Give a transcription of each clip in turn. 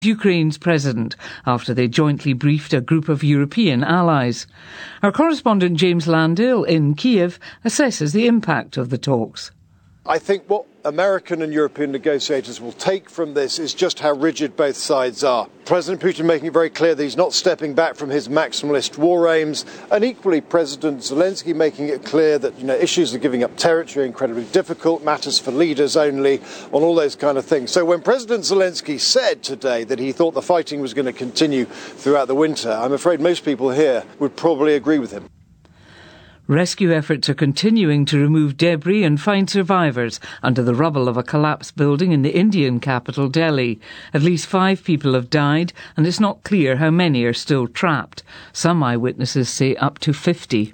Ukraine's president after they jointly briefed a group of European allies. Our correspondent James Landale in Kiev assesses the impact of the talks. I think what American and European negotiators will take from this is just how rigid both sides are. President Putin making it very clear that he's not stepping back from his maximalist war aims, and equally President Zelensky making it clear that issues of giving up territory are incredibly difficult, matters for leaders only, on all those kind of things. So when President Zelensky said today that he thought the fighting was going to continue throughout the winter, I'm afraid most people here would probably agree with him. Rescue efforts are continuing to remove debris and find survivors under the rubble of a collapsed building in the Indian capital, Delhi. At least 5 people have died, and it's not clear how many are still trapped. Some eyewitnesses say up to 50.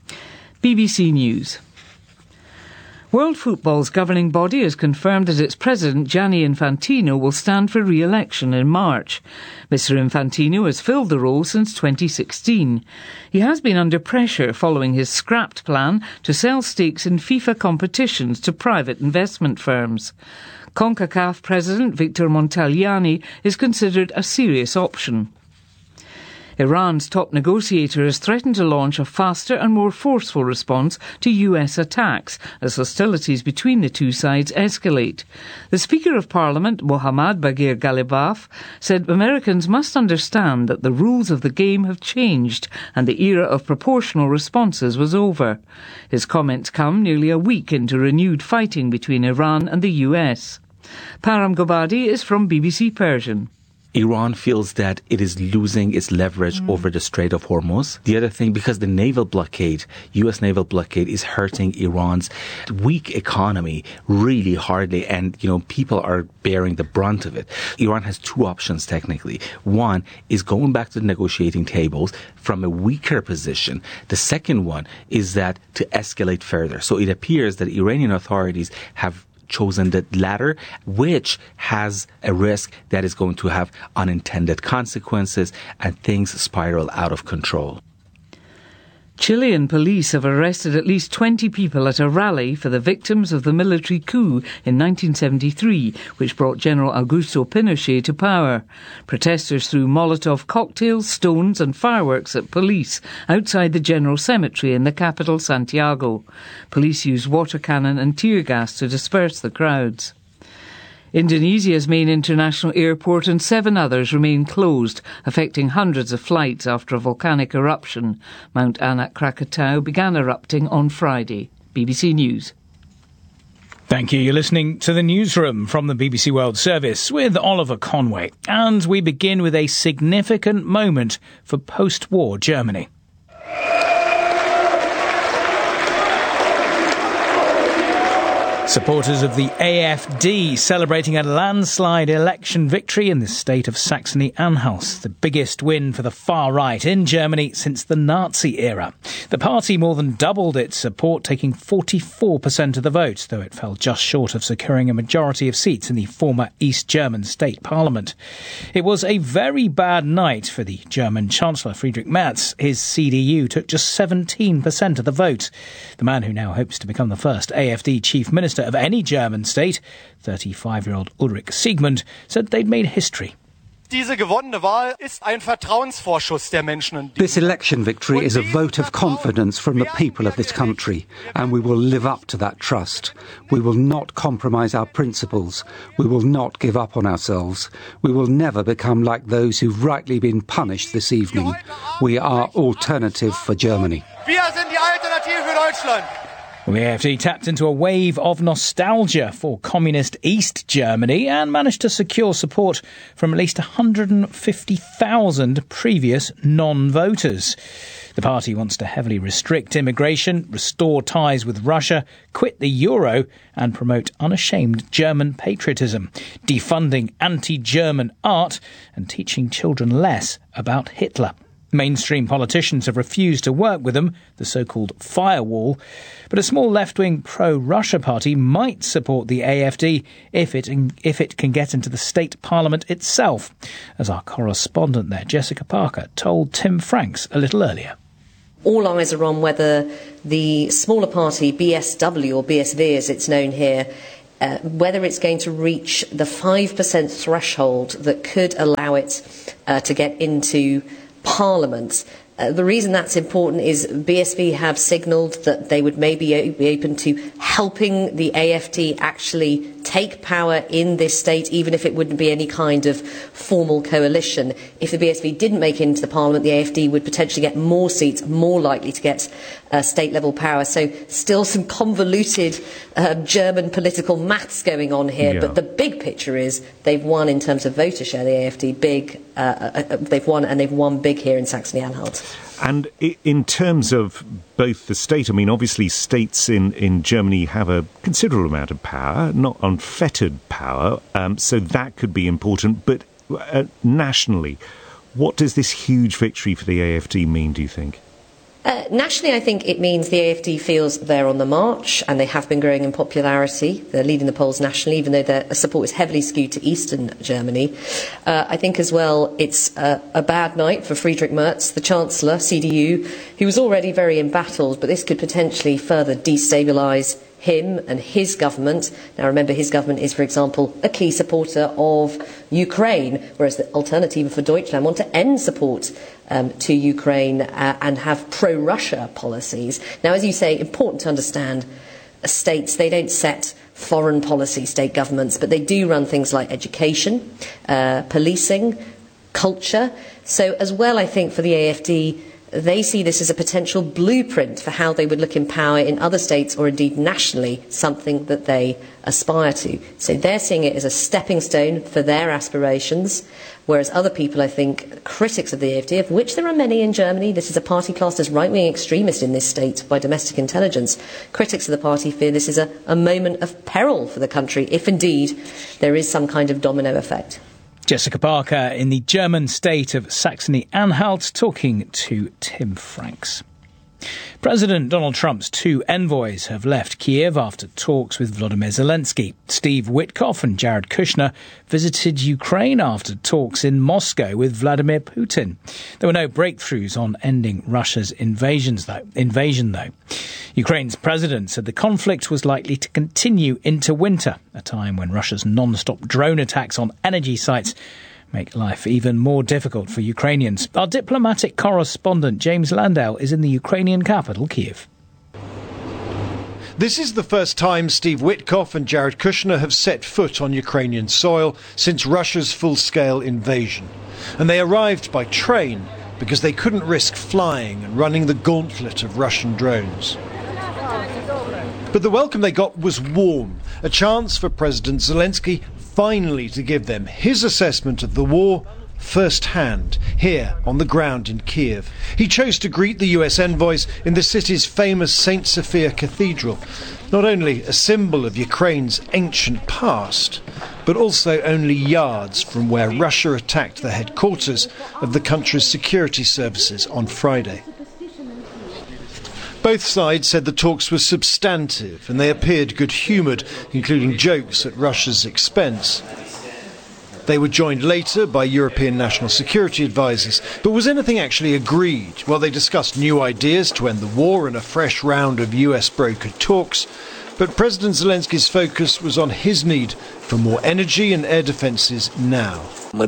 BBC News. World Football's governing body has confirmed that its president, Gianni Infantino, will stand for re-election in March. Mr Infantino has filled the role since 2016. He has been under pressure following his scrapped plan to sell stakes in FIFA competitions to private investment firms. CONCACAF president Victor Montagliani is considered a serious option. Iran's top negotiator has threatened to launch a faster and more forceful response to US attacks as hostilities between the two sides escalate. The Speaker of Parliament, Mohammad Bagher Ghalibaf, said Americans must understand that the rules of the game have changed and the era of proportional responses was over. His comments come nearly a week into renewed fighting between Iran and the US. Param Gobadi is from BBC Persian. Iran feels that it is losing its leverage over the Strait of Hormuz. The other thing, because the naval blockade, U.S. naval blockade, is hurting Iran's weak economy really hardly, and, people are bearing the brunt of it. Iran has 2 options, technically. One is going back to the negotiating tables from a weaker position. The second one is that to escalate further. So it appears that Iranian authorities have chosen the latter, which has a risk that is going to have unintended consequences and things spiral out of control. Chilean police have arrested at least 20 people at a rally for the victims of the military coup in 1973, which brought General Augusto Pinochet to power. Protesters threw Molotov cocktails, stones and fireworks at police outside the General Cemetery in the capital, Santiago. Police used water cannon and tear gas to disperse the crowds. Indonesia's main international airport and 7 others remain closed, affecting hundreds of flights after a volcanic eruption. Mount Anak Krakatau began erupting on Friday. BBC News. Thank you. You're listening to the Newsroom from the BBC World Service with Oliver Conway. And we begin with a significant moment for post-war Germany. Supporters of the AfD celebrating a landslide election victory in the state of Saxony-Anhalt, the biggest win for the far right in Germany since the Nazi era. The party more than doubled its support, taking 44% of the vote, though it fell just short of securing a majority of seats in the former East German state parliament. It was a very bad night for the German Chancellor Friedrich Merz. His CDU took just 17% of the vote. The man who now hopes to become the first AfD chief minister of any German state, 35-year-old Ulrich Siegmund, said they'd made history. This election victory is a vote of confidence from the people of this country, and we will live up to that trust. We will not compromise our principles. We will not give up on ourselves. We will never become like those who've rightly been punished this evening. We are Alternative for Germany. Well, the AfD tapped into a wave of nostalgia for communist East Germany and managed to secure support from at least 150,000 previous non-voters. The party wants to heavily restrict immigration, restore ties with Russia, quit the euro and promote unashamed German patriotism, defunding anti-German art and teaching children less about Hitler. Mainstream politicians have refused to work with them, the so-called firewall, but a small left-wing pro-Russia party might support the AfD if it can get into the state parliament itself, as our correspondent there, Jessica Parker, told Tim Franks a little earlier. All eyes are on whether the smaller party, BSW, or BSV as it's known here, whether it's going to reach the 5% threshold that could allow it to get into Parliament. The reason that's important is BSP have signalled that they would maybe be open to helping the AFD actually take power in this state, even if it wouldn't be any kind of formal coalition. If the BSP didn't make it into the Parliament, the AFD would potentially get more seats, more likely to get state-level power. So still some convoluted German political maths going on here, yeah. But the big picture is they've won in terms of voter share, the AFD, big. They've won big here in Saxony-Anhalt. And in terms of both the state, I mean, obviously states in Germany have a considerable amount of power, not unfettered power, so that could be important. But nationally, what does this huge victory for the AFD mean, do you think? Nationally, I think it means the AFD feels they're on the march, and they have been growing in popularity. They're leading the polls nationally, even though their support is heavily skewed to eastern Germany. I think as well it's a bad night for Friedrich Merz, the Chancellor, CDU, who was already very embattled, but this could potentially further destabilise him and his government. Now remember, his government is, for example, a key supporter of Ukraine, whereas the Alternative for Deutschland want to end support to Ukraine and have pro-Russia policies. Now, as you say, important to understand, states, they don't set foreign policy, state governments, but they do run things like education, policing, culture. So as well, I think, for the AFD, they see this as a potential blueprint for how they would look in power in other states or indeed nationally, something that they aspire to. So they're seeing it as a stepping stone for their aspirations, whereas other people, I think, critics of the AfD, of which there are many in Germany, this is a party classed as right-wing extremist in this state by domestic intelligence, critics of the party fear this is a moment of peril for the country, if indeed there is some kind of domino effect. Jessica Parker in the German state of Saxony-Anhalt talking to Tim Franks. President Donald Trump's two envoys have left Kiev after talks with Volodymyr Zelensky. Steve Witkoff and Jared Kushner visited Ukraine after talks in Moscow with Vladimir Putin. There were no breakthroughs on ending Russia's invasion, though. Ukraine's president said the conflict was likely to continue into winter, a time when Russia's non-stop drone attacks on energy sites make life even more difficult for Ukrainians. Our diplomatic correspondent James Landau is in the Ukrainian capital, Kyiv. This is the first time Steve Witkoff and Jared Kushner have set foot on Ukrainian soil since Russia's full-scale invasion. And they arrived by train because they couldn't risk flying and running the gauntlet of Russian drones. But the welcome they got was warm, a chance for President Zelensky finally to give them his assessment of the war firsthand, here on the ground in Kyiv. He chose to greet the US envoys in the city's famous St. Sophia Cathedral, not only a symbol of Ukraine's ancient past, but also only yards from where Russia attacked the headquarters of the country's security services on Friday. Both sides said the talks were substantive and they appeared good-humoured, including jokes at Russia's expense. They were joined later by European national security advisers. But was anything actually agreed? Well, they discussed new ideas to end the war and a fresh round of US-brokered talks. But President Zelensky's focus was on his need for more energy and air defences now.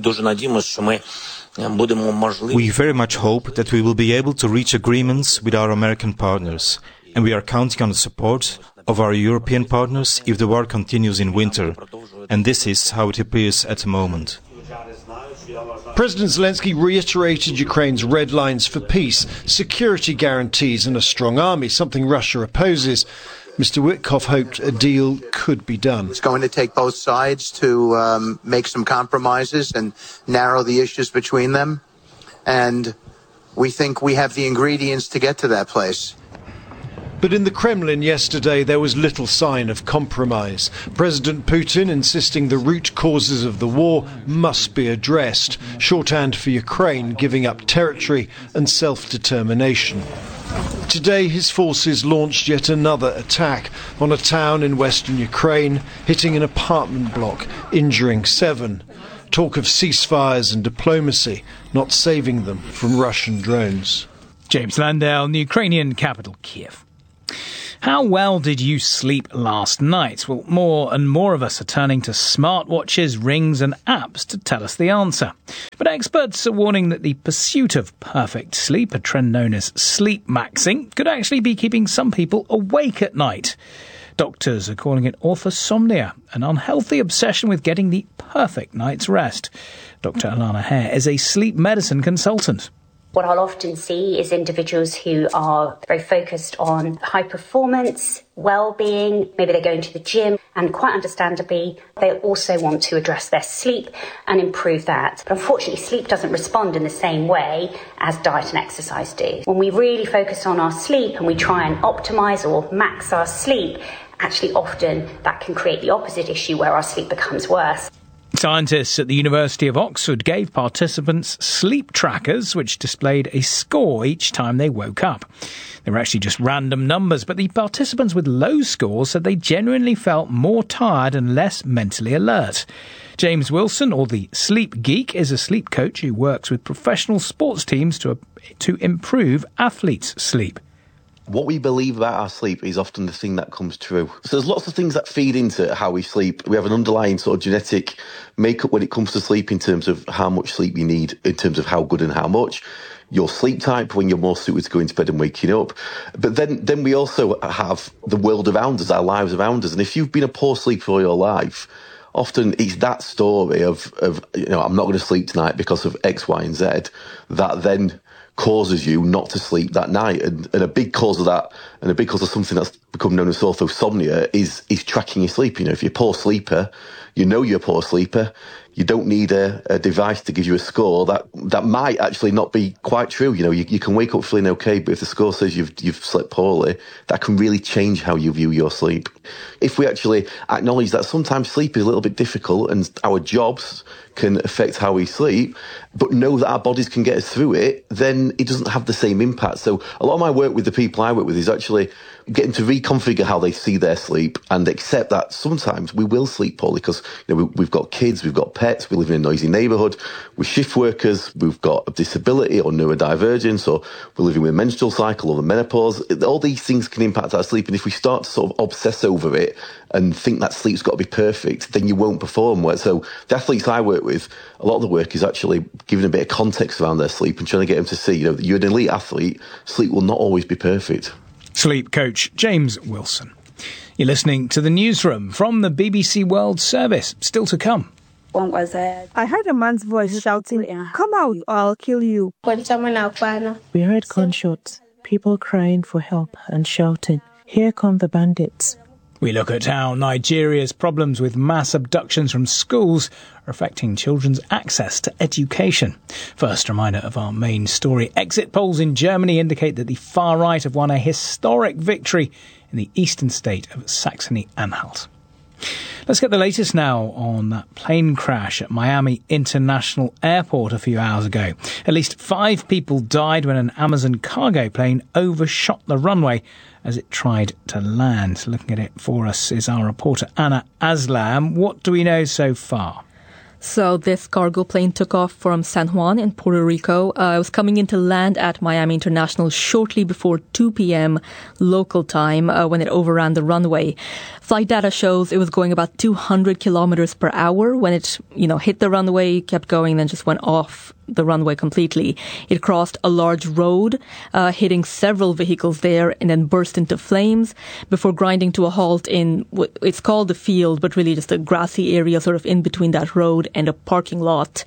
We very much hope that we will be able to reach agreements with our American partners, and we are counting on the support of our European partners if the war continues in winter, and this is how it appears at the moment. President Zelensky reiterated Ukraine's red lines for peace, security guarantees and a strong army, something Russia opposes. Mr. Witkoff hoped a deal could be done. It's going to take both sides to make some compromises and narrow the issues between them. And we think we have the ingredients to get to that place. But in the Kremlin yesterday, there was little sign of compromise. President Putin insisting the root causes of the war must be addressed. Shorthand for Ukraine giving up territory and self-determination. Today, his forces launched yet another attack on a town in western Ukraine, hitting an apartment block, injuring 7. Talk of ceasefires and diplomacy, not saving them from Russian drones. James Landau in the Ukrainian capital, Kyiv. How well did you sleep last night? Well, more and more of us are turning to smartwatches, rings and apps to tell us the answer. But experts are warning that the pursuit of perfect sleep, a trend known as sleep maxing, could actually be keeping some people awake at night. Doctors are calling it orthosomnia, an unhealthy obsession with getting the perfect night's rest. Dr. Alana Hare is a sleep medicine consultant. What I'll often see is individuals who are very focused on high performance, well-being, maybe they're going to the gym, and quite understandably, they also want to address their sleep and improve that. But unfortunately, sleep doesn't respond in the same way as diet and exercise do. When we really focus on our sleep and we try and optimise or max our sleep, actually often that can create the opposite issue where our sleep becomes worse. Scientists at the University of Oxford gave participants sleep trackers which displayed a score each time they woke up. They were actually just random numbers, but the participants with low scores said they genuinely felt more tired and less mentally alert. James Wilson, or the Sleep Geek, is a sleep coach who works with professional sports teams to improve athletes' sleep. What we believe about our sleep is often the thing that comes true. So there's lots of things that feed into how we sleep. We have an underlying sort of genetic makeup when it comes to sleep in terms of how much sleep you need, in terms of how good and how much. Your sleep type, when you're more suited to going to bed and waking up. But then we also have the world around us, our lives around us. And if you've been a poor sleeper all your life, often it's that story of I'm not going to sleep tonight because of X, Y, and Z that then causes you not to sleep that night. And a big cause of that, and a big cause of something that's become known as orthosomnia, is tracking your sleep. If you're a poor sleeper, you're a poor sleeper. You don't need a device to give you a score that might actually not be quite true. You can wake up feeling okay, but if the score says you've slept poorly, that can really change how you view your sleep. If we actually acknowledge that sometimes sleep is a little bit difficult and our jobs can affect how we sleep, but know that our bodies can get us through it, then it doesn't have the same impact. So a lot of my work with the people I work with is actually getting to reconfigure how they see their sleep and accept that sometimes we will sleep poorly because we've got kids, we've got pets, we live in a noisy neighbourhood, we're shift workers, we've got a disability or neurodivergence, or we're living with a menstrual cycle or the menopause. All these things can impact our sleep, and if we start to sort of obsess over it and think that sleep's got to be perfect, then you won't perform well. So the athletes I work with, a lot of the work is actually giving a bit of context around their sleep and trying to get them to see, that you're an elite athlete, sleep will not always be perfect. Sleep coach James Wilson. You're listening to The Newsroom from the BBC World Service. Still to come. I heard a man's voice shouting, "Come out, or I'll kill you." We heard gunshots, people crying for help and shouting, "Here come the bandits." We look at how Nigeria's problems with mass abductions from schools are affecting children's access to education. First reminder of our main story. Exit polls in Germany indicate that the far right have won a historic victory in the eastern state of Saxony-Anhalt. Let's get the latest now on that plane crash at Miami International Airport a few hours ago. At least 5 people died when an Amazon cargo plane overshot the runway as it tried to land. Looking at it for us is our reporter Anna Aslam. What do we know so far? So this cargo plane took off from San Juan in Puerto Rico. It was coming in to land at Miami International shortly before 2 p.m. local time when it overran the runway. Flight data shows it was going about 200 kilometers per hour when it, hit the runway, kept going, then just went off the runway completely. It crossed a large road, hitting several vehicles there, and then burst into flames before grinding to a halt in it's called the field, but really just a grassy area sort of in between that road and a parking lot.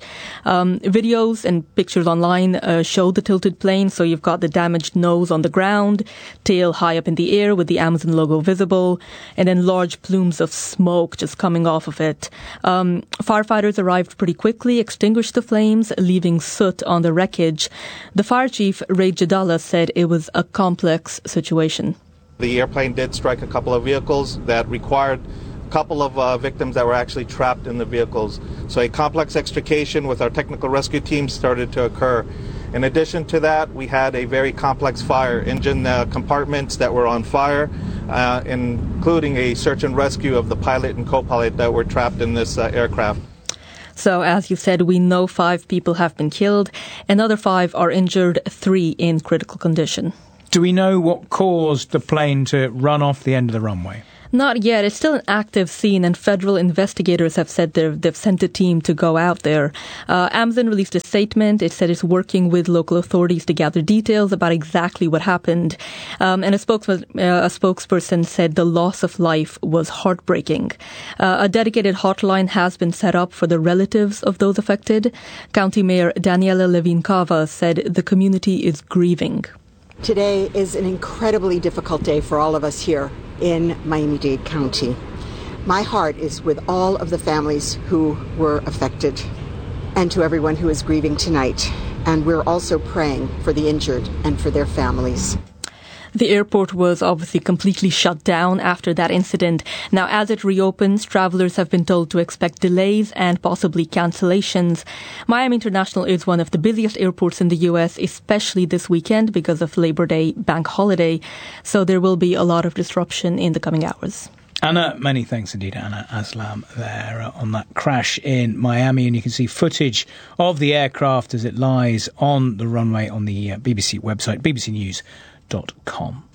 Videos and pictures online show the tilted plane. So you've got the damaged nose on the ground, tail high up in the air with the Amazon logo visible, and then large plumes of smoke just coming off of it. Firefighters arrived pretty quickly, extinguished the flames, leaving soot on the wreckage. The fire chief, Ray Jadala, said it was a complex situation. The airplane did strike a couple of vehicles that required a couple of victims that were actually trapped in the vehicles. So a complex extrication with our technical rescue team started to occur. In addition to that, we had a very complex fire, engine compartments that were on fire, including a search and rescue of the pilot and co-pilot that were trapped in this aircraft. So, as you said, we know 5 people have been killed. Another 5 are injured, 3 in critical condition. Do we know what caused the plane to run off the end of the runway? Not yet. It's still an active scene, and federal investigators have said they've sent a team to go out there. Amazon released a statement. It said it's working with local authorities to gather details about exactly what happened. And a spokesperson said the loss of life was heartbreaking. A dedicated hotline has been set up for the relatives of those affected. County Mayor Daniela Levin-Cava said the community is grieving. Today is an incredibly difficult day for all of us here in Miami-Dade County. My heart is with all of the families who were affected and to everyone who is grieving tonight. And we're also praying for the injured and for their families. The airport was obviously completely shut down after that incident. Now, as it reopens, travelers have been told to expect delays and possibly cancellations. Miami International is one of the busiest airports in the U.S., especially this weekend because of Labor Day bank holiday. So there will be a lot of disruption in the coming hours. Anna, many thanks indeed, Anna Aslam, there on that crash in Miami. And you can see footage of the aircraft as it lies on the runway on the BBC website, bbcnews.com.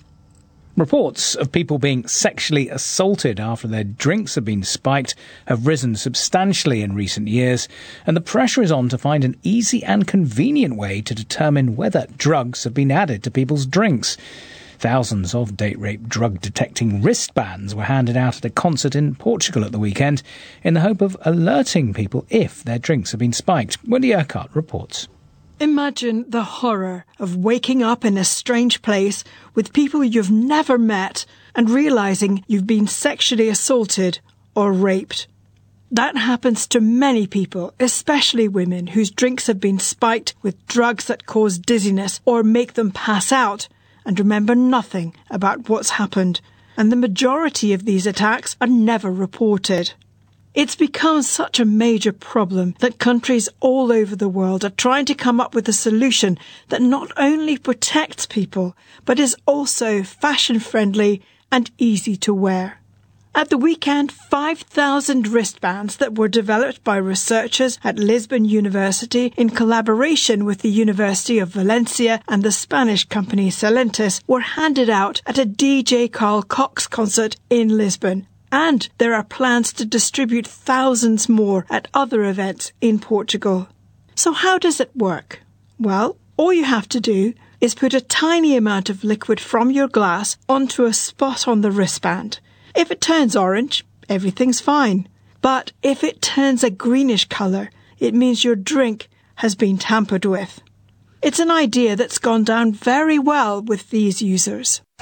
Reports of people being sexually assaulted after their drinks have been spiked have risen substantially in recent years, and the pressure is on to find an easy and convenient way to determine whether drugs have been added to people's drinks. Thousands of date rape drug-detecting wristbands were handed out at a concert in Portugal at the weekend in the hope of alerting people if their drinks have been spiked. Wendy Urquhart reports. Imagine the horror of waking up in a strange place with people you've never met and realising you've been sexually assaulted or raped. That happens to many people, especially women whose drinks have been spiked with drugs that cause dizziness or make them pass out and remember nothing about what's happened. And the majority of these attacks are never reported. It's become such a major problem that countries all over the world are trying to come up with a solution that not only protects people, but is also fashion-friendly and easy to wear. At the weekend, 5,000 wristbands that were developed by researchers at Lisbon University in collaboration with the University of Valencia and the Spanish company Celentis were handed out at a DJ Carl Cox concert in Lisbon. And there are plans to distribute thousands more at other events in Portugal. So how does it work? Well, all you have to do is put a tiny amount of liquid from your glass onto a spot on the wristband. If it turns orange, everything's fine. But if it turns a greenish colour, it means your drink has been tampered with. It's an idea that's gone down very well with these users. I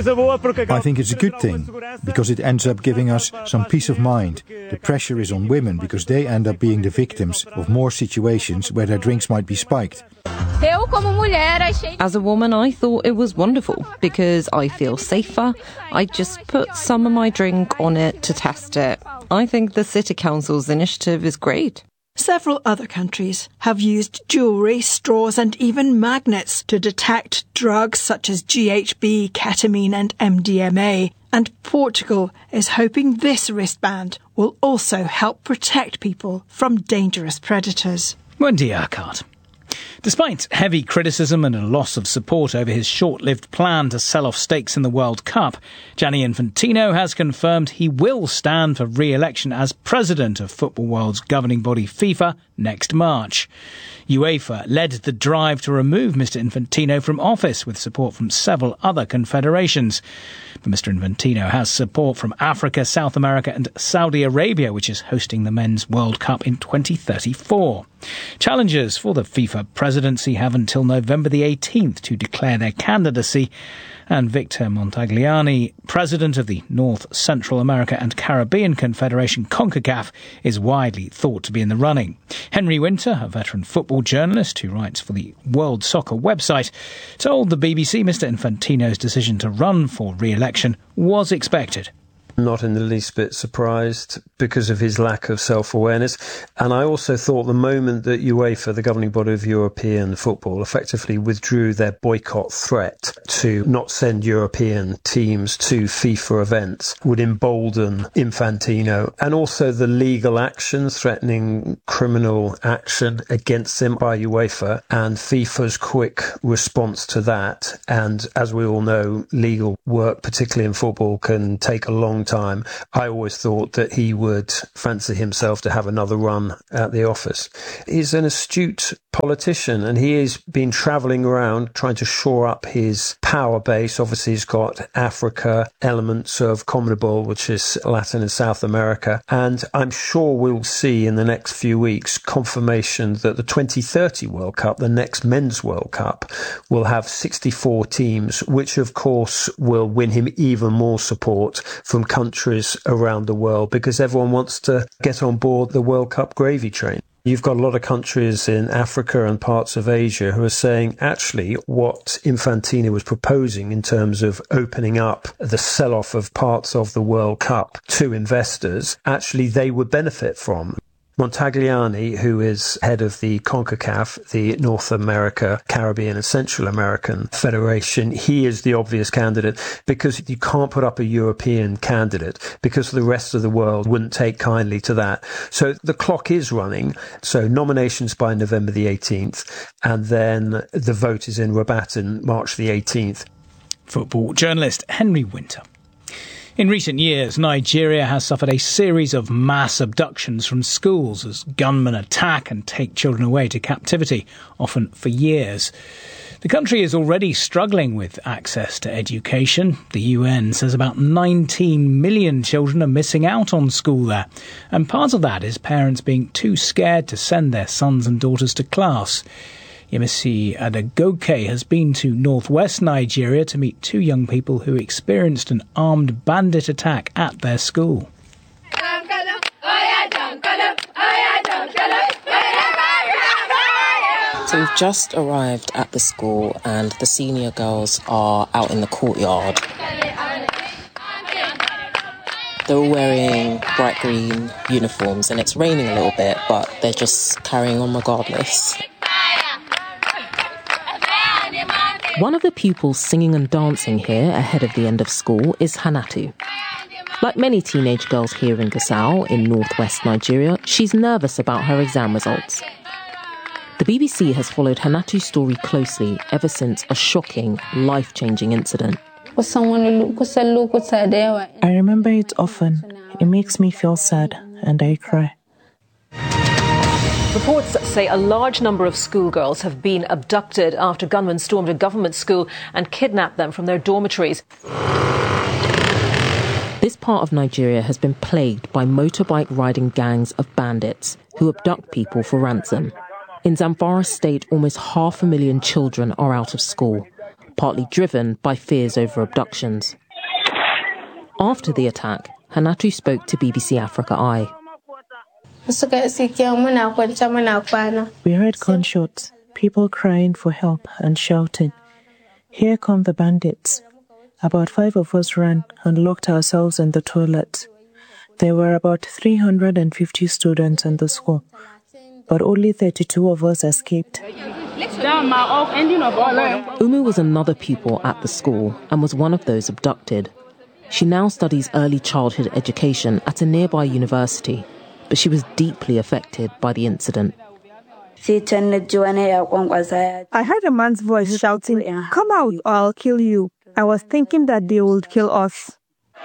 think it's a good thing, because it ends up giving us some peace of mind. The pressure is on women, because they end up being the victims of more situations where their drinks might be spiked. As a woman, I thought it was wonderful, because I feel safer. I just put some of my drink on it to test it. I think the City Council's initiative is great. Several other countries have used jewellery, straws and even magnets to detect drugs such as GHB, ketamine and MDMA. And Portugal is hoping this wristband will also help protect people from dangerous predators. Wendy Urquhart. Despite heavy criticism and a loss of support over his short-lived plan to sell off stakes in the World Cup, Gianni Infantino has confirmed he will stand for re-election as president of football world's governing body FIFA next March. UEFA led the drive to remove Mr Infantino from office with support from several other confederations. But Mr Infantino has support from Africa, South America and Saudi Arabia, which is hosting the Men's World Cup in 2034. Challengers for the FIFA presidency have until November the 18th to declare their candidacy, and Victor Montagliani, president of the North, Central America and Caribbean Confederation, CONCACAF, is widely thought to be in the running. Henry Winter, a veteran football journalist who writes for the World Soccer website, told the BBC Mr Infantino's decision to run for re-election was expected. not in the least bit surprised because of his lack of self-awareness. And I also thought the moment that UEFA, the governing body of European football, effectively withdrew their boycott threat to not send European teams to FIFA events would embolden Infantino, and also the legal action threatening criminal action against him by UEFA and FIFA's quick response to that. And as we all know, legal work, particularly in football, can take a long time. I always thought that he would fancy himself to have another run at the office. He's an astute politician, and he has been travelling around trying to shore up his power base. Obviously, he's got Africa, elements of CONMEBOL, which is Latin and South America, and I'm sure we'll see in the next few weeks confirmation that the 2030 World Cup, the next Men's World Cup, will have 64 teams, which of course will win him even more support from countries around the world, because everyone wants to get on board the World Cup gravy train. You've got a lot of countries in Africa and parts of Asia who are saying actually what Infantino was proposing in terms of opening up the sell-off of parts of the World Cup to investors, actually they would benefit from. Montagliani, who is head of the CONCACAF, the North America, Caribbean and Central American Federation, he is the obvious candidate because you can't put up a European candidate because the rest of the world wouldn't take kindly to that. So the clock is running. So nominations by November the 18th, and then the vote is in Rabat in March the 18th. Football journalist Henry Winter. In recent years, Nigeria has suffered a series of mass abductions from schools as gunmen attack and take children away to captivity, often for years. The country is already struggling with access to education. The UN says about 19 million children are missing out on school there, and part of that is parents being too scared to send their sons and daughters to class. Yemisi Adegoke has been to northwest Nigeria to meet two young people who experienced an armed bandit attack at their school. So we've just arrived at the school and the senior girls are out in the courtyard. They're all wearing bright green uniforms and it's raining a little bit, but they're just carrying on regardless. One of the pupils singing and dancing here ahead of the end of school is Hannatu. Like many teenage girls here in Gusau, in northwest Nigeria, she's nervous about her exam results. The BBC has followed Hannatu's story closely ever since a shocking, life-changing incident. I remember it often. It makes me feel sad and I cry. Reports say a large number of schoolgirls have been abducted after gunmen stormed a government school and kidnapped them from their dormitories. This part of Nigeria has been plagued by motorbike riding gangs of bandits who abduct people for ransom. In Zamfara State, almost 500,000 children are out of school, partly driven by fears over abductions. After the attack, Hannatu spoke to BBC Africa Eye. We heard gunshots, people crying for help and shouting, "Here come the bandits." About 5 of us ran and locked ourselves in the toilets. There were about 350 students in the school, but only 32 of us escaped. Umu was another pupil at the school and was one of those abducted. She now studies early childhood education at a nearby university, but she was deeply affected by the incident. I heard a man's voice shouting, "Come out or I'll kill you." I was thinking that they would kill us.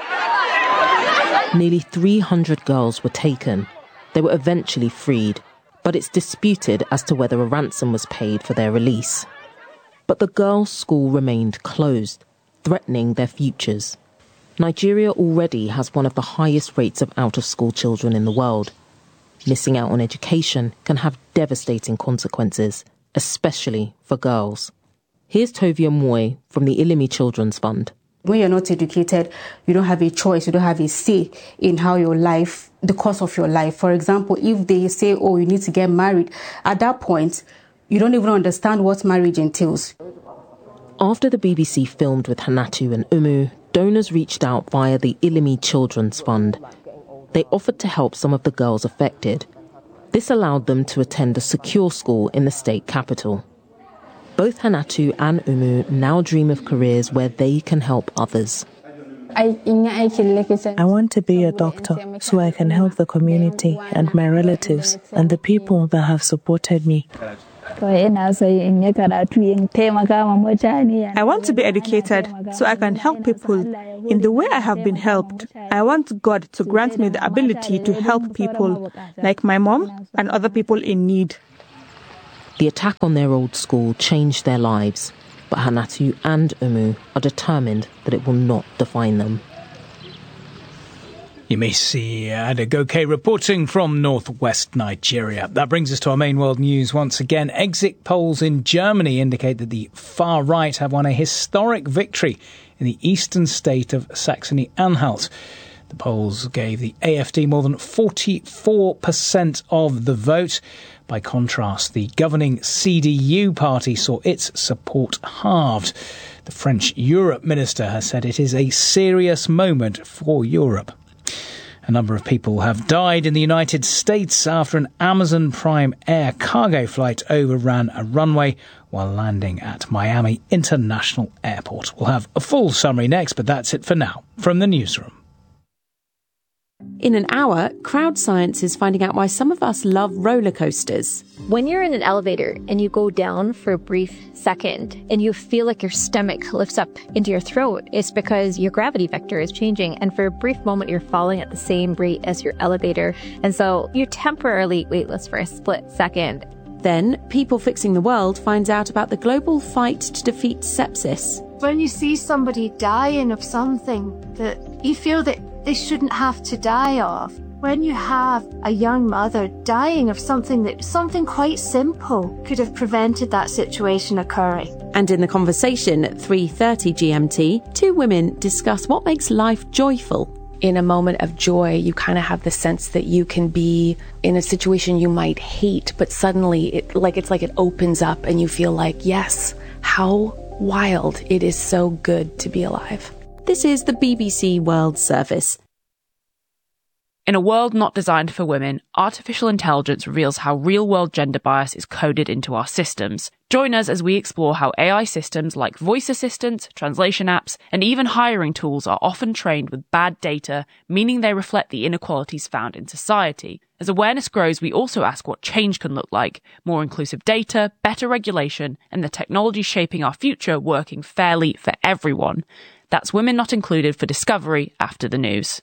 Nearly 300 girls were taken. They were eventually freed, but it's disputed as to whether a ransom was paid for their release. But the girls' school remained closed, threatening their futures. Nigeria already has one of the highest rates of out-of-school children in the world. Missing out on education can have devastating consequences, especially for girls. Here's Tovia Moy from the Ilimi Children's Fund. When you're not educated, you don't have a choice, you don't have a say in how your life, the course of your life. For example, if they say, oh, you need to get married, at that point, you don't even understand what marriage entails. After the BBC filmed with Hannatu and Umu, donors reached out via the Ilimi Children's Fund. They offered to help some of the girls affected. This allowed them to attend a secure school in the state capital. Both Hanatu and Umu now dream of careers where they can help others. I want to be a doctor so I can help the community and my relatives and the people that have supported me. I want to be educated so I can help people in the way I have been helped. I want God to grant me the ability to help people like my mom and other people in need. The attack on their old school changed their lives, but Hanatu and Umu are determined that it will not define them. Yemisi Adegoke reporting from northwest Nigeria. That brings us to our main world news once again. Exit polls in Germany indicate that the far right have won a historic victory in the eastern state of Saxony-Anhalt. The polls gave the AfD more than 44% of the vote. By contrast, the governing CDU party saw its support halved. The French Europe minister has said it is a serious moment for Europe. A number of people have died in the United States after an Amazon Prime Air cargo flight overran a runway while landing at Miami International Airport. We'll have a full summary next, but that's it for now from the newsroom. In an hour, Crowd Science is finding out why some of us love roller coasters. When you're in an elevator and you go down for a brief second and you feel like your stomach lifts up into your throat, it's because your gravity vector is changing. And for a brief moment, you're falling at the same rate as your elevator. And so you're temporarily weightless for a split second. Then, People Fixing the World finds out about the global fight to defeat sepsis. When you see somebody dying of something that you feel that they shouldn't have to die of, when you have a young mother dying of something quite simple could have prevented that situation occurring. And in the conversation at 3:30 GMT, two women discuss what makes life joyful. In a moment of joy, you kind of have the sense that you can be in a situation you might hate, but suddenly it's like it opens up and you feel like, yes, how wild. It is so good to be alive. This is the BBC World Service. In a world not designed for women, artificial intelligence reveals how real-world gender bias is coded into our systems. Join us as we explore how AI systems like voice assistants, translation apps, and even hiring tools are often trained with bad data, meaning they reflect the inequalities found in society. As awareness grows, we also ask what change can look like: more inclusive data, better regulation, and the technology shaping our future working fairly for everyone. That's Women Not Included for Discovery after the news.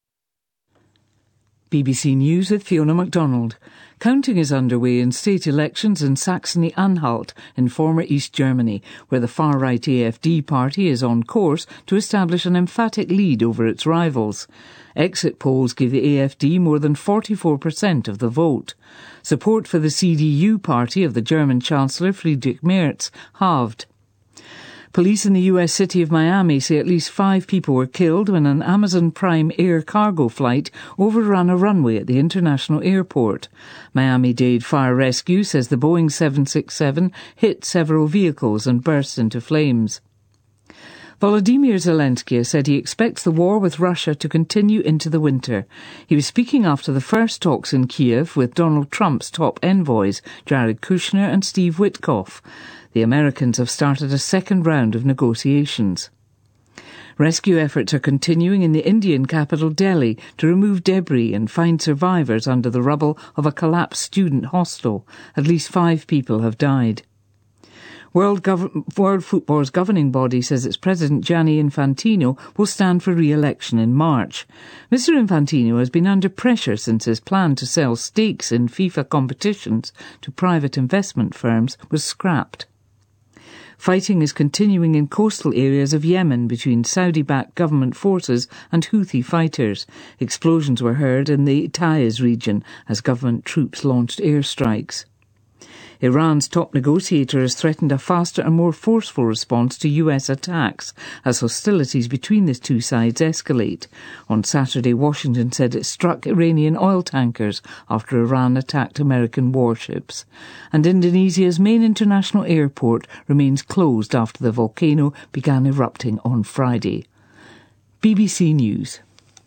BBC News with Fiona MacDonald. Counting is underway in state elections in Saxony-Anhalt in former East Germany, where the far-right AfD party is on course to establish an emphatic lead over its rivals. Exit polls give the AfD more than 44% of the vote. Support for the CDU party of the German Chancellor Friedrich Merz halved. Police in the US city of Miami say at least 5 people were killed when an Amazon Prime Air cargo flight overran a runway at the international airport. Miami-Dade Fire Rescue says the Boeing 767 hit several vehicles and burst into flames. Volodymyr Zelensky said he expects the war with Russia to continue into the winter. He was speaking after the first talks in Kiev with Donald Trump's top envoys, Jared Kushner and Steve Witkoff. The Americans have started a second round of negotiations. Rescue efforts are continuing in the Indian capital Delhi to remove debris and find survivors under the rubble of a collapsed student hostel. At least 5 people have died. World Football's governing body says its president Gianni Infantino will stand for re-election in March. Mr Infantino has been under pressure since his plan to sell stakes in FIFA competitions to private investment firms was scrapped. Fighting is continuing in coastal areas of Yemen between Saudi-backed government forces and Houthi fighters. Explosions were heard in the Taiz region as government troops launched airstrikes. Iran's top negotiator has threatened a faster and more forceful response to US attacks as hostilities between the two sides escalate. On Saturday, Washington said it struck Iranian oil tankers after Iran attacked American warships. And Indonesia's main international airport remains closed after the volcano began erupting on Friday. BBC News.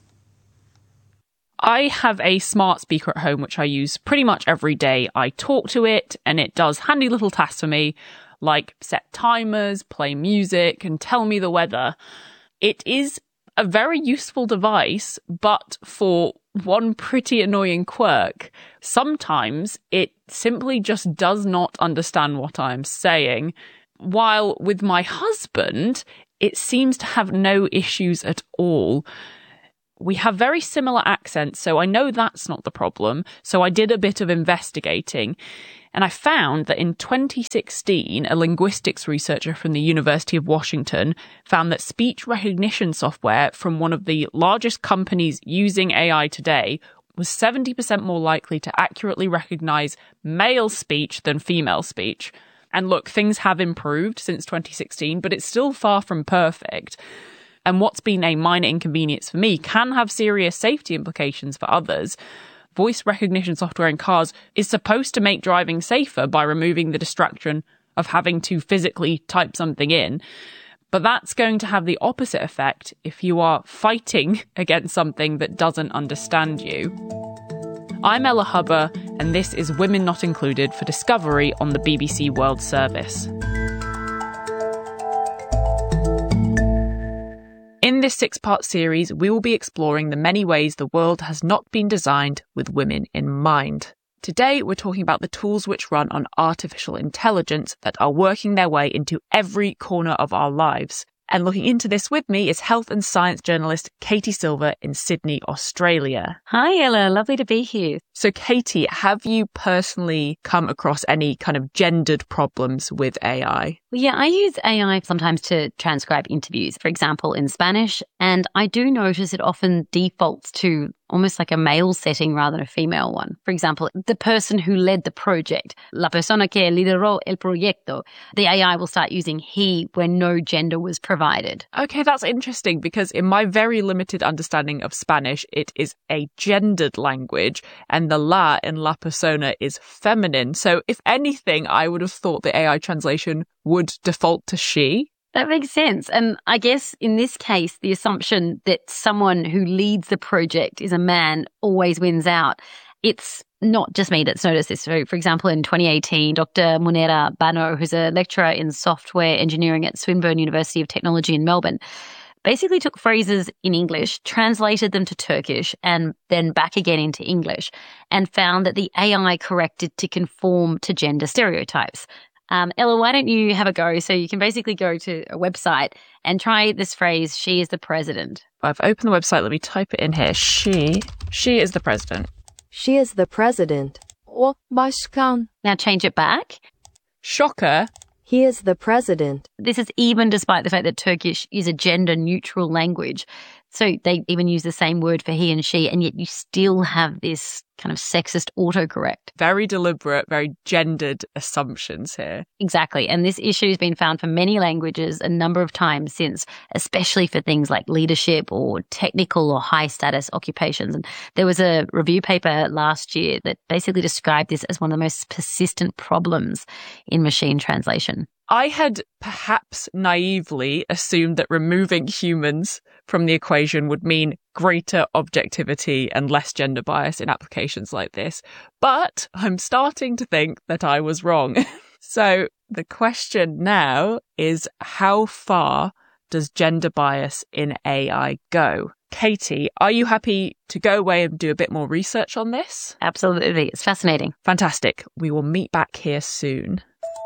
I have a smart speaker at home, which I use pretty much every day. I talk to it and it does handy little tasks for me, like set timers, play music, and tell me the weather. It is a very useful device, but for one pretty annoying quirk, sometimes it simply just does not understand what I'm saying. While with my husband, it seems to have no issues at all. We have very similar accents, so I know that's not the problem. So I did a bit of investigating, and I found that in 2016, a linguistics researcher from the University of Washington found that speech recognition software from one of the largest companies using AI today was 70% more likely to accurately recognize male speech than female speech. And look, things have improved since 2016, but it's still far from perfect. And what's been a minor inconvenience for me can have serious safety implications for others. Voice recognition software in cars is supposed to make driving safer by removing the distraction of having to physically type something in. But that's going to have the opposite effect if you are fighting against something that doesn't understand you. I'm Ella Hubber, and this is Women Not Included for Discovery on the BBC World Service. In this 6-part series, we will be exploring the many ways the world has not been designed with women in mind. Today, we're talking about the tools which run on artificial intelligence that are working their way into every corner of our lives. And looking into this with me is health and science journalist Katie Silver in Sydney, Australia. Hi, Ella. Lovely to be here. So, Katie, have you personally come across any kind of gendered problems with AI? Well, yeah, I use AI sometimes to transcribe interviews, for example, in Spanish, and I do notice it often defaults to almost like a male setting rather than a female one. For example, the person who led the project, la persona que lideró el proyecto, the AI will start using he when no gender was provided. Okay, that's interesting because in my very limited understanding of Spanish, it is a gendered language and the la in la persona is feminine. So if anything, I would have thought the AI translation would default to she. That makes sense. And I guess in this case, the assumption that someone who leads the project is a man always wins out. It's not just me that's noticed this. So, for example, in 2018, Dr. Munera Bano, who's a lecturer in software engineering at Swinburne University of Technology in Melbourne, basically took phrases in English, translated them to Turkish, and then back again into English, and found that the AI corrected to conform to gender stereotypes. Ella, why don't you have a go? So you can basically go to a website and try this phrase, she is the president. I've opened the website. Let me type it in here. She is the president. She is the president. O başkan. Now change it back. Shocker. He is the president. This is even despite the fact that Turkish is a gender-neutral language. So they even use the same word for he and she, and yet you still have this kind of sexist autocorrect. Very deliberate, very gendered assumptions here. Exactly. And this issue has been found for many languages a number of times since, especially for things like leadership or technical or high-status occupations. And there was a review paper last year that basically described this as one of the most persistent problems in machine translation. I had perhaps naively assumed that removing humans from the equation would mean greater objectivity and less gender bias in applications like this. But I'm starting to think that I was wrong. So the question now is, how far does gender bias in AI go? Katie, are you happy to go away and do a bit more research on this? Absolutely. It's fascinating. Fantastic. We will meet back here soon.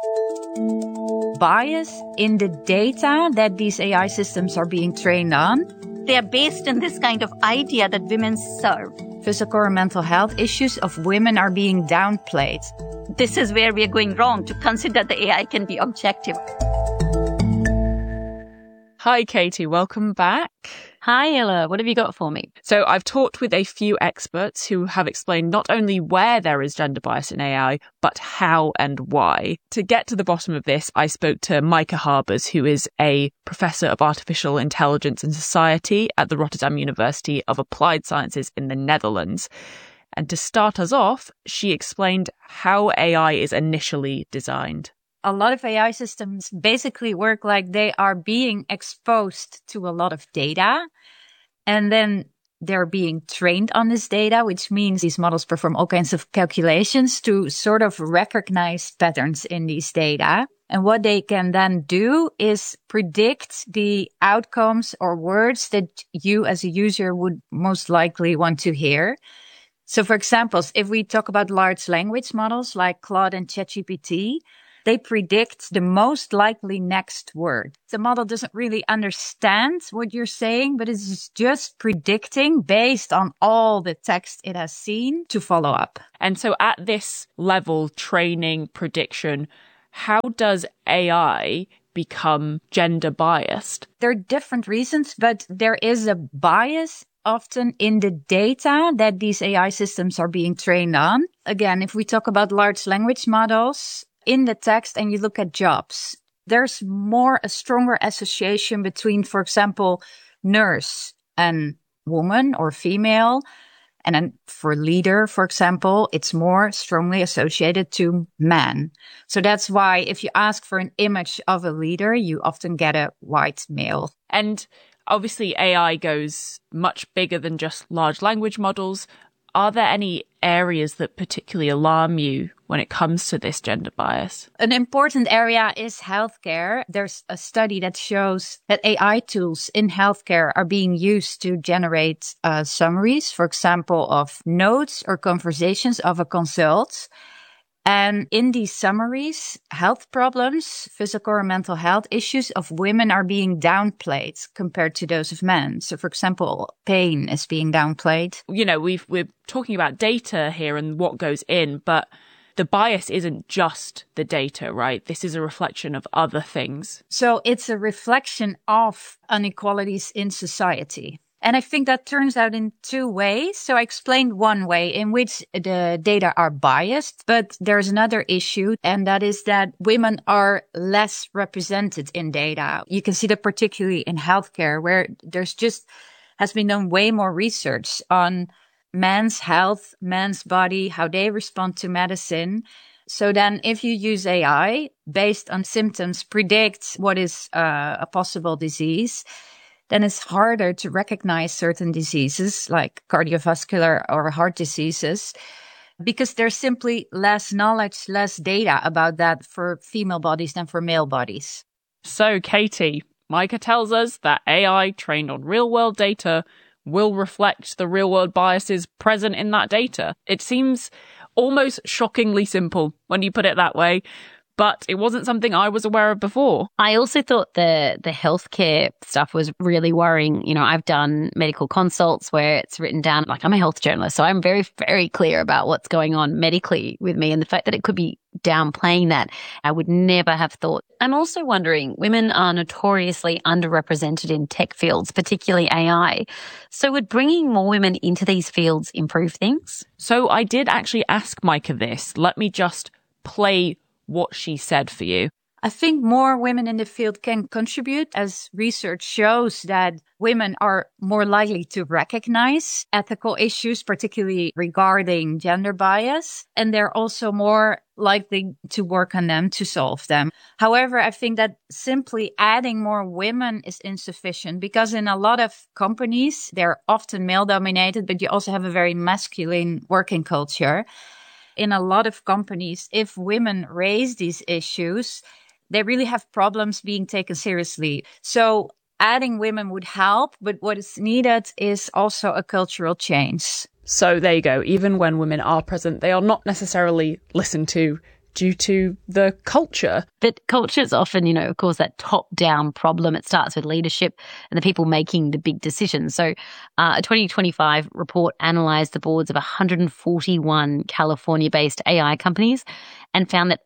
Bias in the data that these AI systems are being trained on. They are based on this kind of idea that women serve. Physical or mental health issues of women are being downplayed. This is where we are going wrong, to consider the AI can be objective. Hi, Katie. Welcome back. Hi, Ella. What have you got for me? So I've talked with a few experts who have explained not only where there is gender bias in AI, but how and why. To get to the bottom of this, I spoke to Maaike Harbers, who is a professor of artificial intelligence and society at the Rotterdam University of Applied Sciences in the Netherlands. And to start us off, she explained how AI is initially designed. A lot of AI systems basically work like they are being exposed to a lot of data. And then they're being trained on this data, which means these models perform all kinds of calculations to sort of recognize patterns in these data. And what they can then do is predict the outcomes or words that you as a user would most likely want to hear. So for example, if we talk about large language models like Claude and ChatGPT, they predict the most likely next word. The model doesn't really understand what you're saying, but it's just predicting based on all the text it has seen to follow up. And so at this level, training, prediction, how does AI become gender biased? There are different reasons, but there is a bias often in the data that these AI systems are being trained on. Again, if we talk about large language models, in the text and you look at jobs, there's a stronger association between, for example, nurse and woman or female. And then for leader, for example, it's more strongly associated to man. So that's why if you ask for an image of a leader, you often get a white male. And obviously AI goes much bigger than just large language models. Are there any areas that particularly alarm you when it comes to this gender bias? An important area is healthcare. There's a study that shows that AI tools in healthcare are being used to generate summaries, for example, of notes or conversations of a consult. And in these summaries, health problems, physical or mental health issues of women are being downplayed compared to those of men. So, for example, pain is being downplayed. You know, we're talking about data here and what goes in, but the bias isn't just the data, right? This is a reflection of other things. So it's a reflection of inequalities in society. And I think that turns out in two ways. So I explained one way in which the data are biased, but there's another issue, and that is that women are less represented in data. You can see that particularly in healthcare, where has been done way more research on men's health, men's body, how they respond to medicine. So then if you use AI based on symptoms, predict what is a possible disease, then it's harder to recognize certain diseases like cardiovascular or heart diseases because there's simply less knowledge, less data about that for female bodies than for male bodies. So, Katie, Micah tells us that AI trained on real-world data will reflect the real-world biases present in that data. It seems almost shockingly simple when you put it that way, but it wasn't something I was aware of before. I also thought the healthcare stuff was really worrying. You know, I've done medical consults where it's written down, like I'm a health journalist, so I'm very, very clear about what's going on medically with me, and the fact that it could be downplaying that, I would never have thought. I'm also wondering, women are notoriously underrepresented in tech fields, particularly AI. So would bringing more women into these fields improve things? So I did actually ask Micah this. Let me just play what she said for you. I think more women in the field can contribute, as research shows that women are more likely to recognize ethical issues, particularly regarding gender bias, and they're also more likely to work on them to solve them. However, I think that simply adding more women is insufficient because in a lot of companies, they're often male-dominated, but you also have a very masculine working culture. In a lot of companies, if women raise these issues, they really have problems being taken seriously. So adding women would help, but what is needed is also a cultural change. So there you go. Even when women are present, they are not necessarily listened to due to the culture. But culture is often, you know, of course, that top-down problem. It starts with leadership and the people making the big decisions. So a 2025 report analysed the boards of 141 California-based AI companies and found that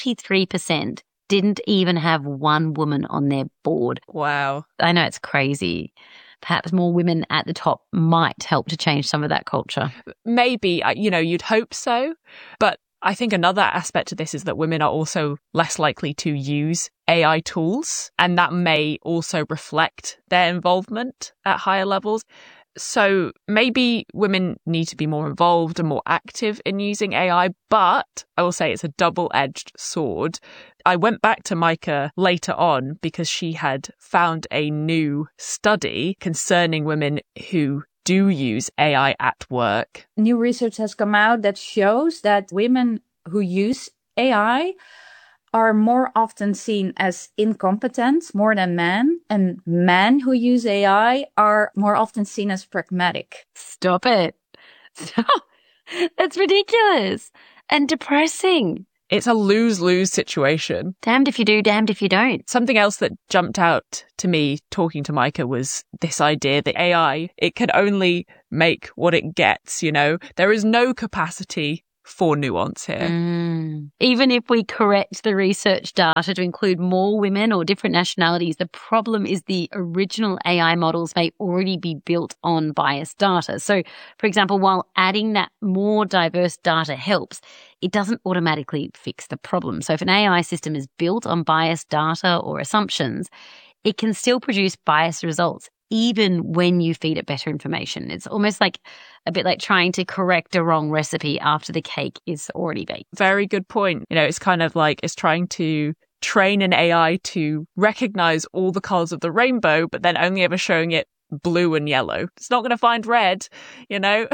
43% didn't even have one woman on their board. Wow. I know, it's crazy. Perhaps more women at the top might help to change some of that culture. Maybe, you know, you'd hope so. But I think another aspect of this is that women are also less likely to use AI tools, and that may also reflect their involvement at higher levels. So maybe women need to be more involved and more active in using AI, but I will say it's a double-edged sword. I went back to Micah later on because she had found a new study concerning women who do use AI at work. New research has come out that shows that women who use AI are more often seen as incompetent more than men, and men who use AI are more often seen as pragmatic. Stop it. Stop. That's ridiculous and depressing. It's a lose-lose situation. Damned if you do, damned if you don't. Something else that jumped out to me talking to Micah was this idea that AI, it can only make what it gets, you know? There is no capacity for nuance here. Even if we correct the research data to include more women or different nationalities, the problem is the original AI models may already be built on biased data. So, for example, while adding that more diverse data helps, it doesn't automatically fix the problem. So if an AI system is built on biased data or assumptions, it can still produce biased results even when you feed it better information. It's almost like a bit like trying to correct a wrong recipe after the cake is already baked. Very good point. You know, it's kind of like it's trying to train an AI to recognize all the colors of the rainbow, but then only ever showing it blue and yellow. It's not going to find red, you know?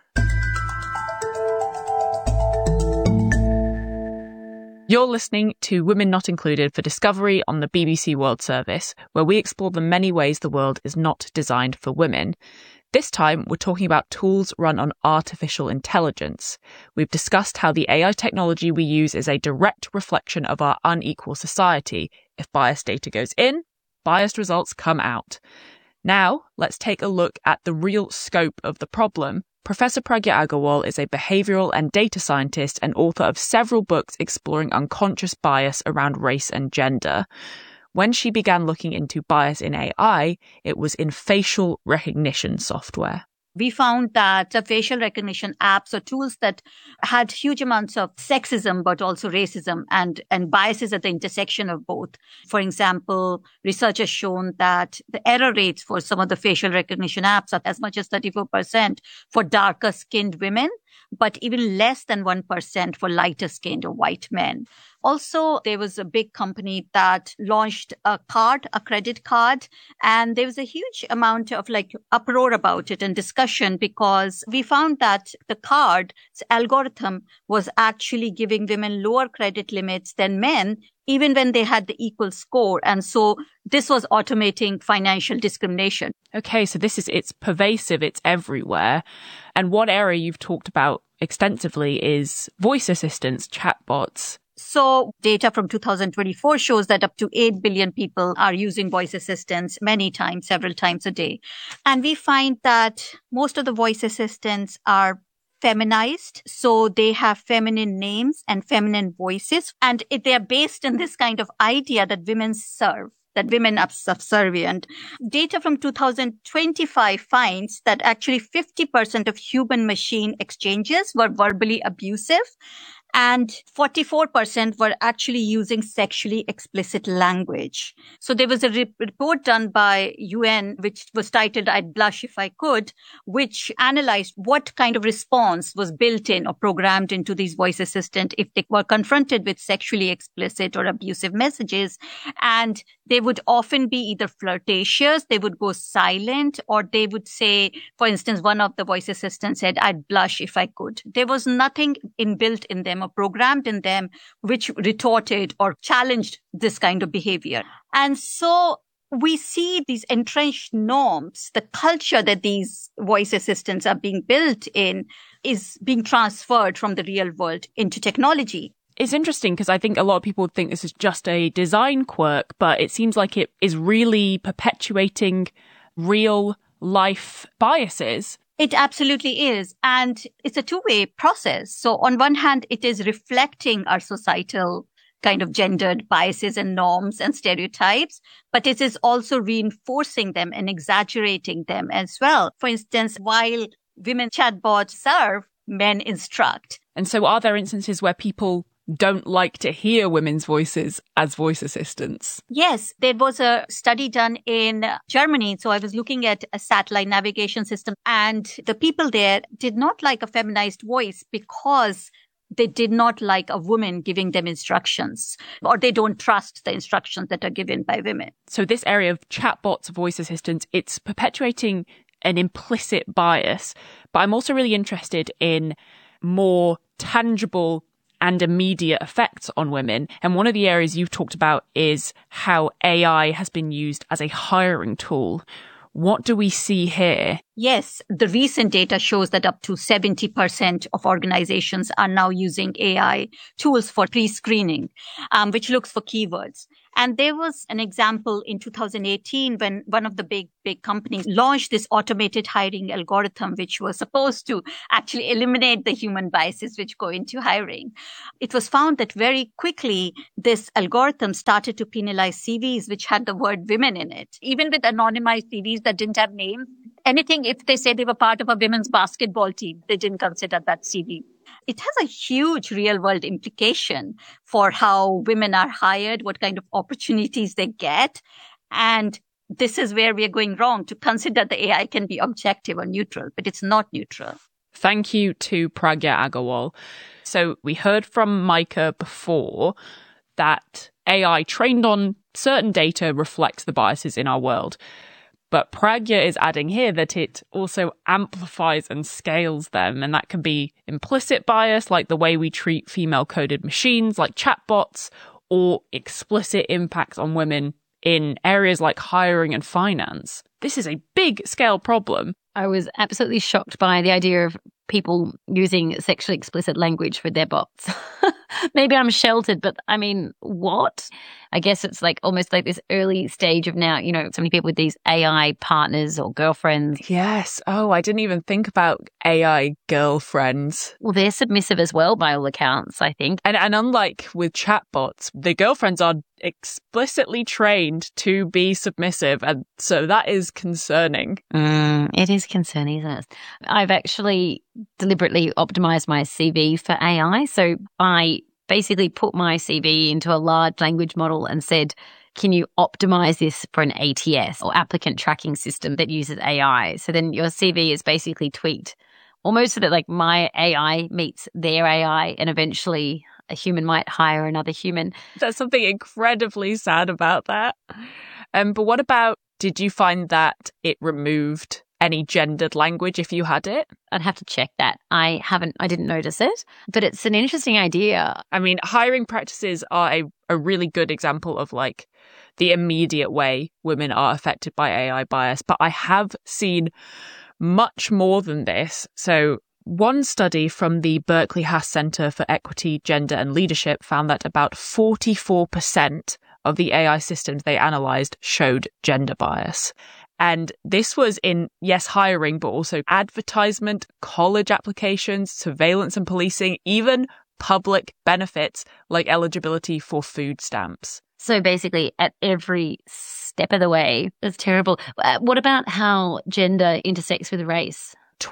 You're listening to Women Not Included for Discovery on the BBC World Service, where we explore the many ways the world is not designed for women. This time, we're talking about tools run on artificial intelligence. We've discussed how the AI technology we use is a direct reflection of our unequal society. If biased data goes in, biased results come out. Now, let's take a look at the real scope of the problem. Professor Pragya Agarwal is a behavioural and data scientist and author of several books exploring unconscious bias around race and gender. When she began looking into bias in AI, it was in facial recognition software. We found that the facial recognition apps or tools that had huge amounts of sexism, but also racism and biases at the intersection of both. For example, research has shown that the error rates for some of the facial recognition apps are as much as 34% for darker skinned women, but even less than 1% for lighter skinned or white men. Also, there was a big company that launched a credit card, and there was a huge amount of uproar about it and discussion because we found that the card's algorithm was actually giving women lower credit limits than men, even when they had the equal score. And so this was automating financial discrimination. Okay, so it's pervasive, it's everywhere. And one area you've talked about extensively is voice assistants, chatbots. So data from 2024 shows that up to 8 billion people are using voice assistants many times, several times a day. And we find that most of the voice assistants are feminized. So they have feminine names and feminine voices. And they are based in this kind of idea that women serve, that women are subservient. Data from 2025 finds that actually 50% of human-machine exchanges were verbally abusive, and 44% were actually using sexually explicit language. So there was a report done by UN, which was titled "I'd Blush If I Could," which analyzed what kind of response was built in or programmed into these voice assistants if they were confronted with sexually explicit or abusive messages. And they would often be either flirtatious, they would go silent, or they would say, for instance, one of the voice assistants said, "I'd blush if I could." There was nothing inbuilt in them or programmed in them which retorted or challenged this kind of behavior. And so we see these entrenched norms, the culture that these voice assistants are being built in is being transferred from the real world into technology. It's interesting because I think a lot of people would think this is just a design quirk, but it seems like it is really perpetuating real life biases. It absolutely is. And it's a two-way process. So on one hand, it is reflecting our societal kind of gendered biases and norms and stereotypes, but it is also reinforcing them and exaggerating them as well. For instance, while women chatbots serve, men instruct. And so are there instances where people don't like to hear women's voices as voice assistants. Yes, there was a study done in Germany. So I was looking at a satellite navigation system, and the people there did not like a feminized voice because they did not like a woman giving them instructions, or they don't trust the instructions that are given by women. So this area of chatbots, voice assistants, it's perpetuating an implicit bias. But I'm also really interested in more tangible and immediate effects on women. And one of the areas you've talked about is how AI has been used as a hiring tool. What do we see here? Yes, the recent data shows that up to 70% of organizations are now using AI tools for pre-screening, which looks for keywords. And there was an example in 2018 when one of the big companies launched this automated hiring algorithm, which was supposed to actually eliminate the human biases which go into hiring. It was found that very quickly, this algorithm started to penalize CVs which had the word women in it. Even with anonymized CVs that didn't have names, anything, if they say they were part of a women's basketball team, they didn't consider that CV. It has a huge real world implication for how women are hired, what kind of opportunities they get. And this is where we are going wrong, to consider the AI can be objective or neutral, but it's not neutral. Thank you to Pragya Agarwal. So we heard from Micah before that AI trained on certain data reflects the biases in our world. But Pragya is adding here that it also amplifies and scales them. And that can be implicit bias, like the way we treat female-coded machines, like chatbots, or explicit impacts on women in areas like hiring and finance. This is a big-scale problem. I was absolutely shocked by the idea of people using sexually explicit language for their bots. Maybe I'm sheltered, but I mean, what? I guess it's like almost like this early stage of now, you know, so many people with these AI partners or girlfriends. Yes. Oh, I didn't even think about AI girlfriends. Well, they're submissive as well, by all accounts, I think. And unlike with chatbots, the girlfriends are explicitly trained to be submissive. And so that is concerning. It is concerning, isn't it? I've actually deliberately optimized my CV for AI. So I basically put my CV into a large language model and said, can you optimize this for an ATS or applicant tracking system that uses AI? So then your CV is basically tweaked almost so that like my AI meets their AI, and eventually a human might hire another human. There's something incredibly sad about that. But what about, did you find that it removed any gendered language if you had it? I'd have to check that. I didn't notice it, but it's an interesting idea. I mean, hiring practices are a really good example of like the immediate way women are affected by AI bias, but I have seen much more than this. So one study from the Berkeley Haas Center for Equity, Gender and Leadership found that about 44% of the AI systems they analysed showed gender bias. And this was in, yes, hiring, but also advertisement, college applications, surveillance and policing, even public benefits like eligibility for food stamps. So basically at every step of the way, it's terrible. What about how gender intersects with race?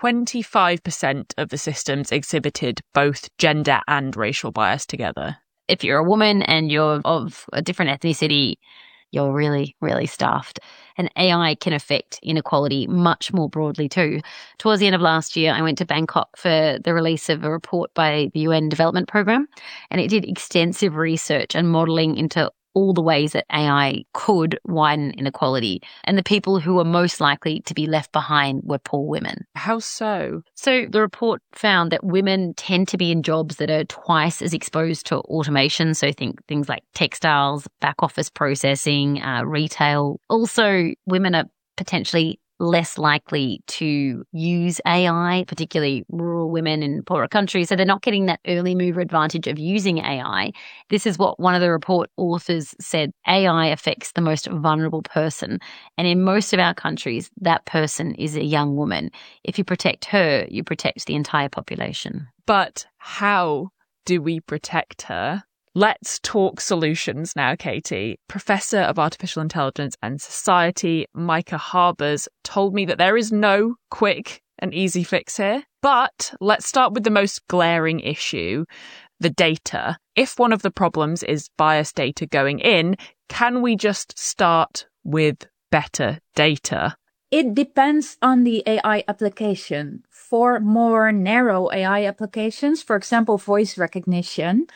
25% of the systems exhibited both gender and racial bias together. If you're a woman and you're of a different ethnicity, you're really, really stuffed. And AI can affect inequality much more broadly too. Towards the end of last year, I went to Bangkok for the release of a report by the UN Development Programme, and it did extensive research and modelling into all the ways that AI could widen inequality. And the people who were most likely to be left behind were poor women. How so? So the report found that women tend to be in jobs that are twice as exposed to automation. So think things like textiles, back office processing, retail. Also, women are potentially less likely to use AI, particularly rural women in poorer countries. So they're not getting that early mover advantage of using AI. This is what one of the report authors said. AI affects the most vulnerable person. And in most of our countries, that person is a young woman. If you protect her, you protect the entire population. But how do we protect her? Let's talk solutions now, Katie. Professor of Artificial Intelligence and Society, Micah Harbers, told me that there is no quick and easy fix here. But let's start with the most glaring issue, the data. If one of the problems is biased data going in, can we just start with better data? It depends on the AI application. For more narrow AI applications, for example, voice recognition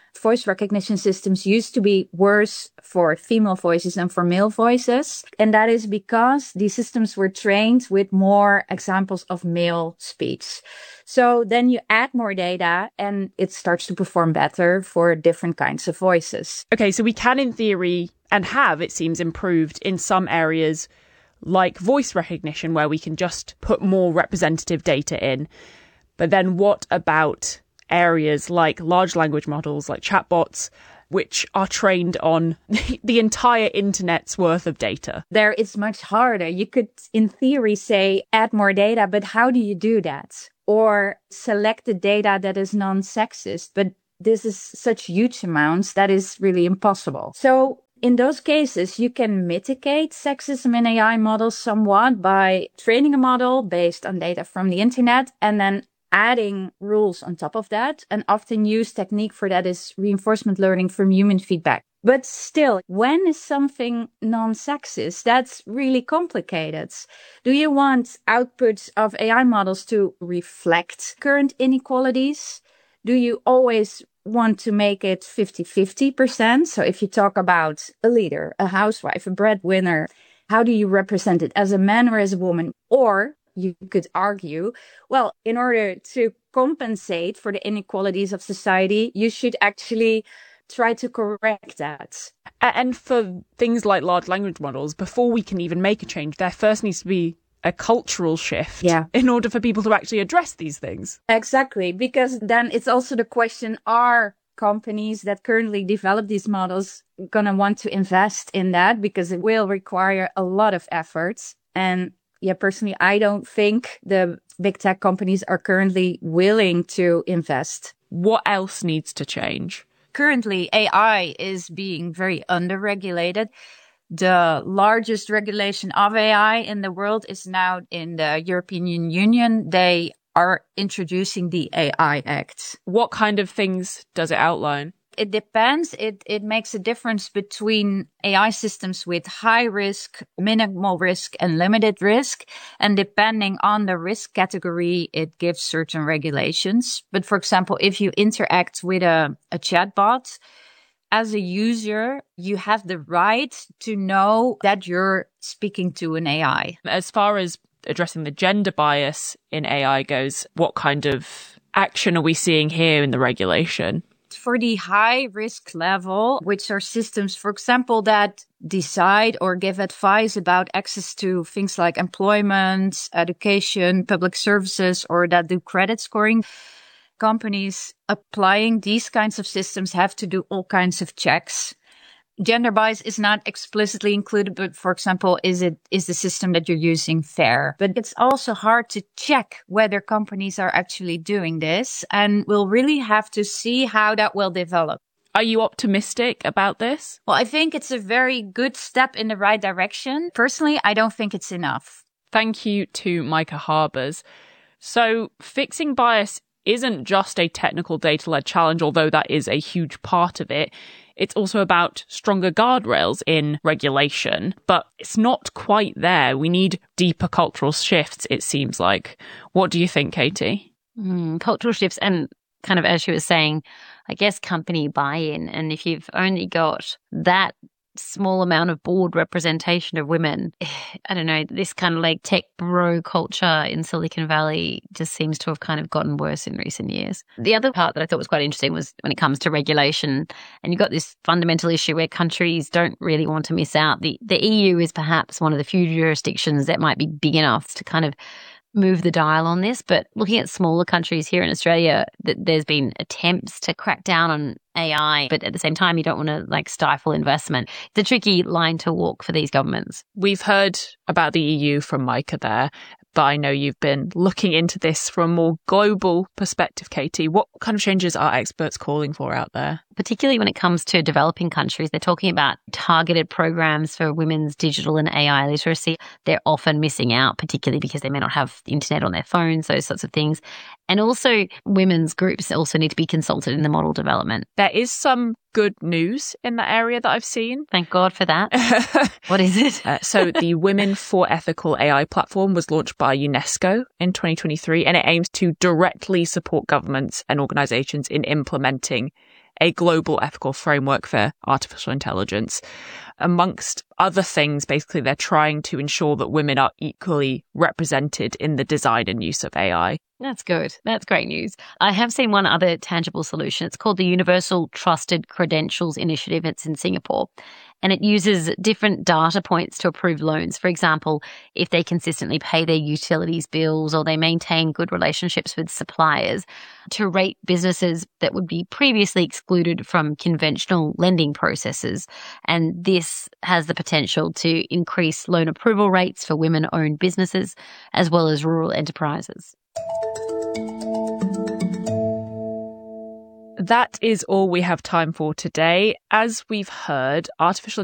systems used to be worse for female voices than for male voices. And that is because these systems were trained with more examples of male speech. So then you add more data and it starts to perform better for different kinds of voices. Okay, so we can, in theory, and have, it seems, improved in some areas like voice recognition, where we can just put more representative data in. But then what about areas like large language models, like chatbots, which are trained on the entire internet's worth of data? There it's much harder. You could, in theory, say add more data, but how do you do that? Or select the data that is non-sexist, but this is such huge amounts that is really impossible. So in those cases, you can mitigate sexism in AI models somewhat by training a model based on data from the internet and then adding rules on top of that. An often used technique for that is reinforcement learning from human feedback. But still, when is something non-sexist? That's really complicated. Do you want outputs of AI models to reflect current inequalities? Do you always want to make it 50-50%? So if you talk about a leader, a housewife, a breadwinner, how do you represent it, as a man or as a woman? Or you could argue, well, in order to compensate for the inequalities of society, you should actually try to correct that. And for things like large language models, before we can even make a change, there first needs to be a cultural shift in order for people to actually address these things. Exactly, because then it's also the question, are companies that currently develop these models going to want to invest in that? Because it will require a lot of efforts. And personally, I don't think the big tech companies are currently willing to invest. What else needs to change? Currently, AI is being very underregulated. The largest regulation of AI in the world is now in the European Union. They are introducing the AI Act. What kind of things does it outline? It depends. It makes a difference between AI systems with high risk, minimal risk, and limited risk. And depending on the risk category, it gives certain regulations. But for example, if you interact with a chatbot, as a user, you have the right to know that you're speaking to an AI. As far as addressing the gender bias in AI goes, what kind of action are we seeing here in the regulation? For the high risk level, which are systems, for example, that decide or give advice about access to things like employment, education, public services, or that do credit scoring, companies applying these kinds of systems have to do all kinds of checks. Gender bias is not explicitly included, but for example, is the system that you're using fair? But it's also hard to check whether companies are actually doing this, and we'll really have to see how that will develop. Are you optimistic about this? Well, I think it's a very good step in the right direction. Personally, I don't think it's enough. Thank you to Micah Harbers. So fixing bias isn't just a technical data-led challenge, although that is a huge part of it. It's also about stronger guardrails in regulation, but it's not quite there. We need deeper cultural shifts, it seems like. What do you think, Katie? Cultural shifts and kind of, as she was saying, I guess company buy-in. And if you've only got that small amount of board representation of women, I don't know, this kind of like tech bro culture in Silicon Valley just seems to have kind of gotten worse in recent years. The other part that I thought was quite interesting was when it comes to regulation, and you've got this fundamental issue where countries don't really want to miss out. The EU is perhaps one of the few jurisdictions that might be big enough to kind of move the dial on this, but looking at smaller countries here in Australia, there's been attempts to crack down on AI, but at the same time, you don't want to like stifle investment. It's a tricky line to walk for these governments. We've heard about the EU from Micah there, that I know you've been looking into this from a more global perspective, Katie. What kind of changes are experts calling for out there? Particularly when it comes to developing countries, they're talking about targeted programs for women's digital and AI literacy. They're often missing out, particularly because they may not have the internet on their phones, those sorts of things. And also women's groups also need to be consulted in the model development. There is some good news in that area that I've seen. Thank God for that. What is it? So the Women for Ethical AI platform was launched by UNESCO in 2023, and it aims to directly support governments and organizations in implementing a global ethical framework for artificial intelligence. Amongst other things, basically, they're trying to ensure that women are equally represented in the design and use of AI. That's good. That's great news. I have seen one other tangible solution. It's called the Universal Trusted Credentials Initiative. It's in Singapore. And it uses different data points to approve loans. For example, if they consistently pay their utilities bills or they maintain good relationships with suppliers, to rate businesses that would be previously excluded from conventional lending processes. And this has the potential to increase loan approval rates for women-owned businesses as well as rural enterprises. That is all we have time for today. As we've heard, artificial